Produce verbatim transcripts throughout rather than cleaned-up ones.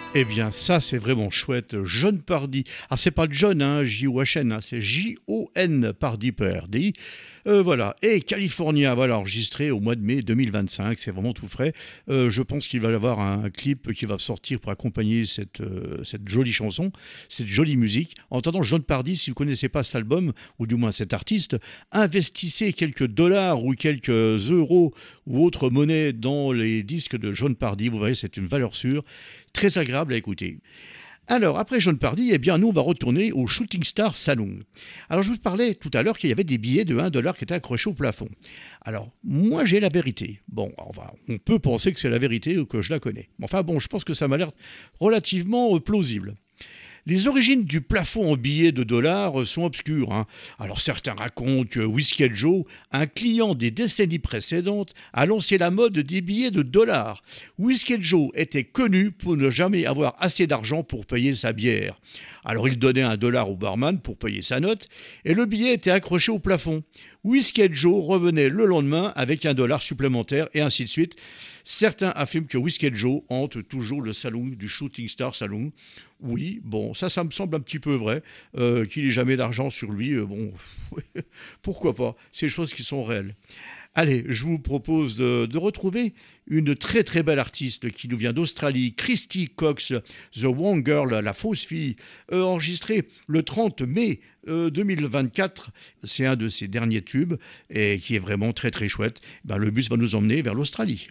Eh bien, ça, c'est vraiment chouette. Jon Pardi. Ah, c'est pas John, hein, J O H N, hein, c'est J O N, Pardi, P R D I. Euh, voilà. Et California, voilà, enregistré au mois de mai deux mille vingt-cinq. C'est vraiment tout frais. Euh, je pense qu'il va y avoir un clip qui va sortir pour accompagner cette, euh, cette jolie chanson, cette jolie musique. En attendant, Jon Pardi, si vous ne connaissez pas cet album, ou du moins cet artiste, investissez quelques dollars ou quelques euros ou autre monnaie dans les disques de Jon Pardi. Vous verrez, c'est une valeur sûre. Très agréable à écouter. Alors, après Jon Pardi, eh bien, nous, on va retourner au Shooting Star Saloon. Alors, je vous parlais tout à l'heure qu'il y avait des billets de un dollar qui étaient accrochés au plafond. Alors, moi, j'ai la vérité. Bon, enfin, on peut penser que c'est la vérité ou que je la connais. Enfin, bon, je pense que ça m'a l'air relativement euh, plausible. Les origines du plafond en billets de dollars sont obscures. Hein. Alors certains racontent que Whiskey Joe, un client des décennies précédentes, a lancé la mode des billets de dollars. Whiskey Joe était connu pour ne jamais avoir assez d'argent pour payer sa bière. Alors il donnait un dollar au barman pour payer sa note et le billet était accroché au plafond. Whiskey Joe revenait le lendemain avec un dollar supplémentaire et ainsi de suite. Certains affirment que Whiskey Joe hante toujours le salon du Shooting Star Saloon. Oui, bon, ça, ça me semble un petit peu vrai, euh, qu'il n'ait jamais d'argent sur lui. Euh, bon, pourquoi pas, c'est des choses qui sont réelles. Allez, je vous propose de, de retrouver une très très belle artiste qui nous vient d'Australie, Christy Cox, The Wrong Girl, la fausse fille, euh, enregistrée le trente mai euh, deux mille vingt-quatre. C'est un de ses derniers tubes et qui est vraiment très très chouette. Ben, le bus va nous emmener vers l'Australie.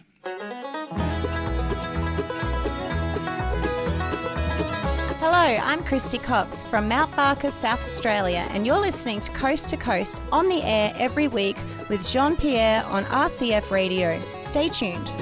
Hello, I'm Christy Cox from Mount Barker, South Australia, and you're listening to Coast to Coast on the air every week with Jean-Pierre on R C F Radio. Stay tuned.